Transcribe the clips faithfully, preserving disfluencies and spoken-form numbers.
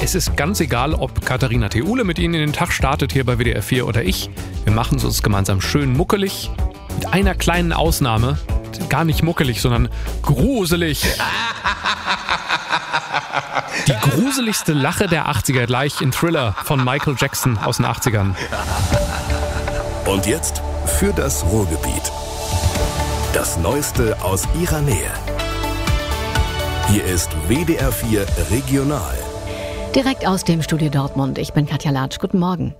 Es ist ganz egal, ob Katharina Theule mit Ihnen in den Tag startet hier bei W D R vier oder ich. Wir machen es uns gemeinsam schön muckelig. Mit einer kleinen Ausnahme. Gar nicht muckelig, sondern gruselig. Die gruseligste Lache der achtziger gleich in Thriller von Michael Jackson aus den achtzigern. Und jetzt für das Ruhrgebiet. Das Neueste aus ihrer Nähe. Hier ist W D R vier Regional. Direkt aus dem Studio Dortmund. Ich bin Katja Latsch. Guten Morgen.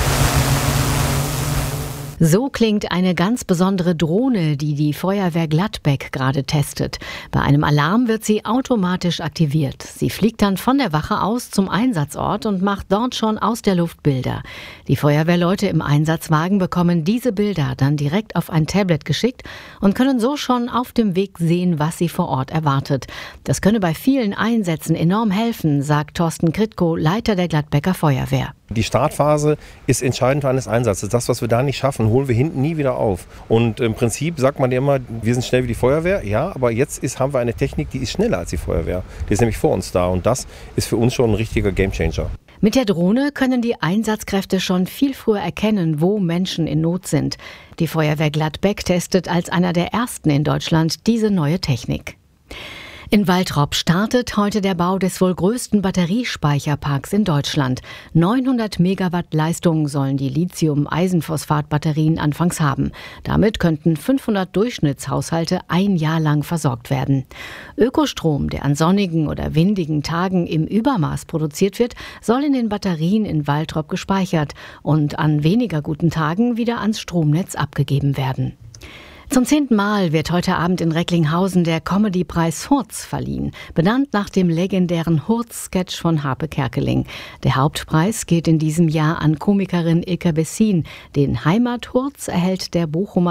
So klingt eine ganz besondere Drohne, die die Feuerwehr Gladbeck gerade testet. Bei einem Alarm wird sie automatisch aktiviert. Sie fliegt dann von der Wache aus zum Einsatzort und macht dort schon aus der Luft Bilder. Die Feuerwehrleute im Einsatzwagen bekommen diese Bilder dann direkt auf ein Tablet geschickt und können so schon auf dem Weg sehen, was sie vor Ort erwartet. Das könne bei vielen Einsätzen enorm helfen, sagt Thorsten Kritko, Leiter der Gladbecker Feuerwehr. Die Startphase ist entscheidend für eines Einsatzes. Das, was wir da nicht schaffen, holen wir hinten nie wieder auf. Und im Prinzip sagt man ja immer, wir sind schnell wie die Feuerwehr. Ja, aber jetzt ist, haben wir eine Technik, die ist schneller als die Feuerwehr. Die ist nämlich vor uns da. Und das ist für uns schon ein richtiger Gamechanger. Mit der Drohne können die Einsatzkräfte schon viel früher erkennen, wo Menschen in Not sind. Die Feuerwehr Gladbeck testet als einer der ersten in Deutschland diese neue Technik. In Waltrop startet heute der Bau des wohl größten Batteriespeicherparks in Deutschland. neunhundert Megawatt Leistung sollen die Lithium-Eisenphosphat-Batterien anfangs haben. Damit könnten fünfhundert Durchschnittshaushalte ein Jahr lang versorgt werden. Ökostrom, der an sonnigen oder windigen Tagen im Übermaß produziert wird, soll in den Batterien in Waltrop gespeichert und an weniger guten Tagen wieder ans Stromnetz abgegeben werden. Zum zehnten Mal wird heute Abend in Recklinghausen der Comedy-Preis Hurz verliehen, benannt nach dem legendären Hurz-Sketch von Harpe Kerkeling. Der Hauptpreis geht in diesem Jahr an Komikerin Ilka Bessin. Den Heimat-Hurz erhält der Bochumer